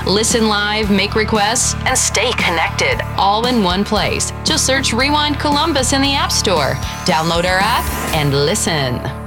Listen live, make requests, and stay connected all in one place. Just search Rewind Columbus in the App Store. Download our app and listen.